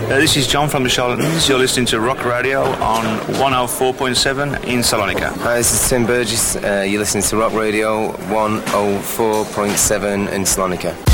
This is John from the Charlatans. You're listening to Rock Radio on 104.7 in Salonika. Hi, this is Tim Burgess. You're listening to Rock Radio 104.7 in Salonika.